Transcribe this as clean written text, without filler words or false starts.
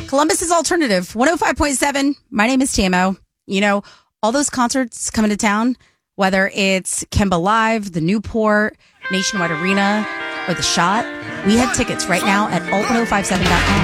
Columbus's Alternative, 105.7. My name is Tamo. You know, all those concerts coming to town, whether it's Kemba Live, the Newport, Nationwide Arena, or The Shot, we have tickets right now at alt1057.com.